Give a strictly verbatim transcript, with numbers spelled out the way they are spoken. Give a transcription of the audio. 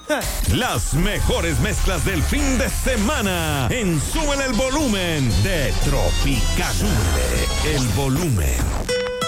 Las mejores mezclas del fin de semana en Súbele el Volumen de Tropical. Súbele el volumen.